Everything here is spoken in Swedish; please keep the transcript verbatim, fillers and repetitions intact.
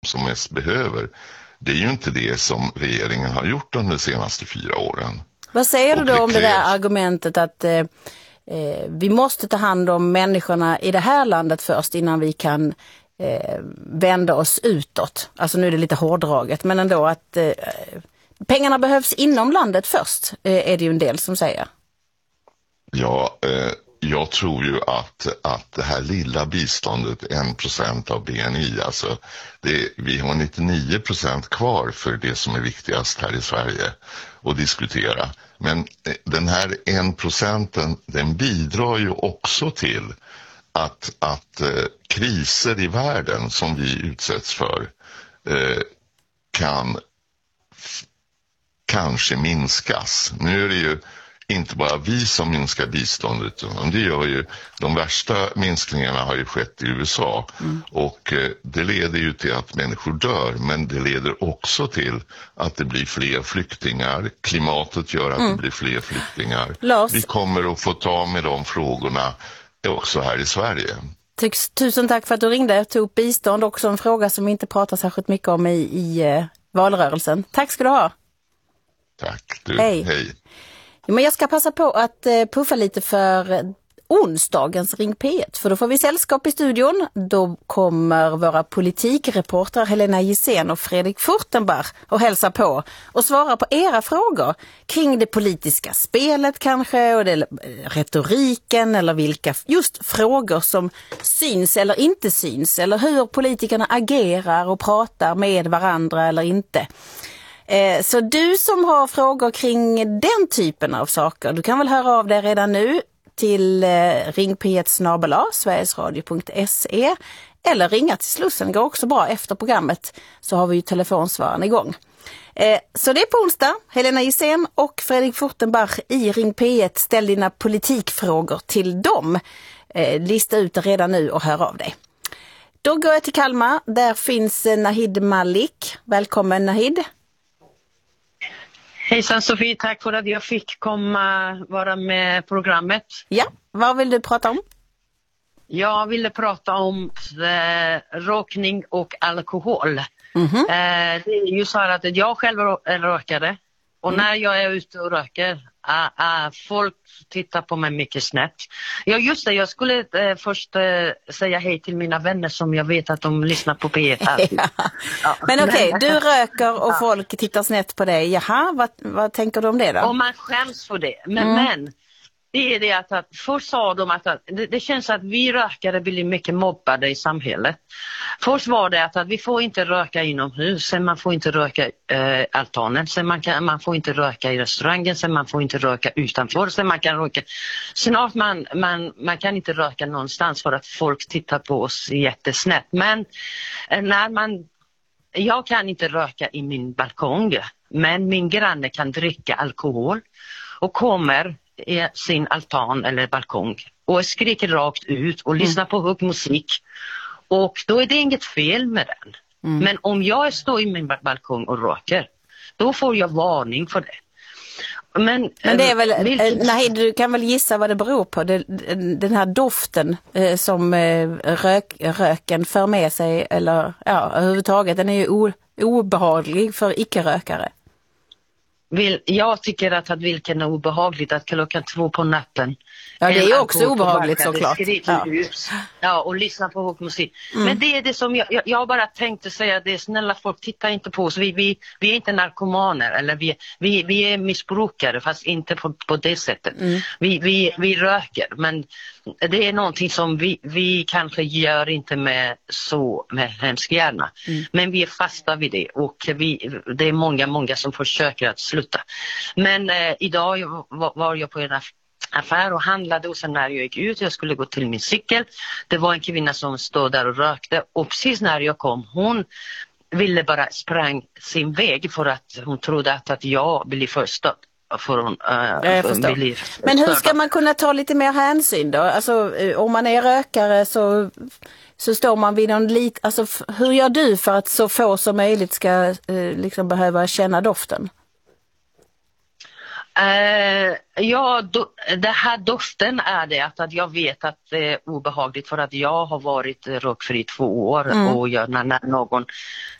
som mest behöver. Det är ju inte det som regeringen har gjort under de senaste fyra åren. Vad säger du då det om det krävs... där argumentet att eh, vi måste ta hand om människorna i det här landet först innan vi kan eh, vända oss utåt? Alltså nu är det lite hårdraget, men ändå att eh, pengarna behövs inom landet först, eh, är det ju en del som säger. Ja, eh, jag tror ju att, att det här lilla biståndet, en procent av B N I, alltså det, vi har nittionio procent kvar för det som är viktigast här i Sverige att diskutera. Men den här en procenten, den bidrar ju också till att, att eh, kriser i världen som vi utsätts för eh, kan f- kanske minskas. Nu är det ju inte bara vi som minskar biståndet, utan det gör ju, de värsta minskningarna har ju skett i U S A. Mm. Och eh, det leder ju till att människor dör, men det leder också till att det blir fler flyktingar. Klimatet gör att mm. det blir fler flyktingar. Lars. Vi kommer att få ta med de frågorna också här i Sverige. Tusen tack för att du ringde. Tog upp bistånd, också en fråga som vi inte pratar särskilt mycket om i, i uh, valrörelsen. Tack ska du ha. Tack. Du, hej. hej. Men jag ska passa på att eh, puffa lite för onsdagens Ring P ett, för då får vi sällskap i studion. Då kommer våra politikreportrar Helena Gissén och Fredrik Furtenbach och hälsa på och svara på era frågor kring det politiska spelet kanske, och det, retoriken eller vilka just frågor som syns eller inte syns, eller hur politikerna agerar och pratar med varandra eller inte. Så du som har frågor kring den typen av saker, du kan väl höra av dig redan nu till ring p ett snabel-a sverigesradio punkt se eller ringa till Slussen, går också bra efter programmet, så har vi ju telefonsvaren igång. Så det är på onsdag, Helena Gissén och Fredrik Furtenbach i Ring P ett. Ställ dina politikfrågor till dem. Lista ut det redan nu och hör av dig. Då går jag till Kalmar, där finns Nahid Malik. Välkommen Nahid. Hejsan Sofie, tack för att jag fick komma vara med programmet. Ja, vad vill du prata om? Jag ville prata om eh, rökning och alkohol. Mm-hmm. Eh, det är ju så här att jag själv är rökare. Och mm. när jag är ute och röker, äh, äh, folk tittar på mig mycket snett. Ja just det, jag skulle äh, först äh, säga hej till mina vänner som jag vet att de lyssnar på P ett. ja. Ja. Men okej, okay, du röker och folk tittar snett på dig. Jaha, vad, vad tänker du om det då? Och man skäms för det. Men, mm. men det är det att, att först sa de att, att det, det känns att vi rökare blir mycket mobbade i samhället. Först var det att, att vi får inte röka inomhus, sen man får inte röka eh, altanen, sen man, kan, man får inte röka i restaurangen, sen man får inte röka utanför, sen man kan röka. Snart man, man, man kan inte röka någonstans för att folk tittar på oss jättesnett. Men eh, när man, jag kan inte röka i min balkong, men min granne kan dricka alkohol och kommer i sin altan eller balkong och skriker rakt ut och lyssnar på hög musik, och då är det inget fel med den. Mm. Men om jag står i min balkong och röker, då får jag varning för det. Men, Men det är väl, vilken... nej, du kan väl gissa vad det beror på, det, den här doften eh, som eh, rök, röken för med sig, eller ja, överhuvudtaget, den är ju o, obehaglig för icke-rökare. Vill, jag tycker att, att vilken är obehagligt att klockan två på natten. Ja, det är ju också obehagligt såklart. Ja. ja, och lyssna på rockmusik. Mm. Men det är det som jag, jag, jag bara tänkte säga, det är snälla folk, titta inte på oss. Vi, vi, vi är inte narkomaner, eller vi, vi, vi är missbrukare, fast inte på, på det sättet. Mm. Vi, vi, vi röker, men det är någonting som vi, vi kanske gör inte med så med hemsk hjärna. Mm. Men vi är fasta vid det, och vi, det är många, många som försöker att sluta. Men eh, idag var, var jag på en affär och handlade, och sen när jag gick ut, jag skulle gå till min cykel, det var en kvinna som stod där och rökte, och precis när jag kom, hon ville bara sprang sin väg för att hon trodde att, att jag blev förstådd. För hon, äh, jag förstår. Blir Men hur ska man kunna ta lite mer hänsyn då? Alltså om man är rökare så, så står man vid någon lit, alltså hur gör du för att så få som möjligt ska eh, liksom behöva känna doften? Uh, ja, do, det här doften är det att, att jag vet att det är obehagligt, för att jag har varit rökfri i två år mm. och jag, när, när någon